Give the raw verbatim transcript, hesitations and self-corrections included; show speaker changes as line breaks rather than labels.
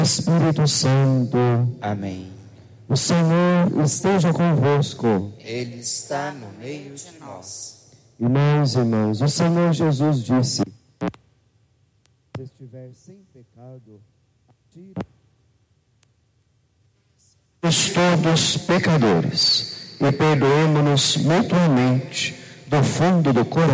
Espírito Santo.
Amém.
O Senhor esteja convosco.
Ele está no meio de nós.
Irmãos e irmãs, o Senhor Jesus disse: se estiver sem pecado, somos todos pecadores e perdoemo-nos mutuamente do fundo do coração.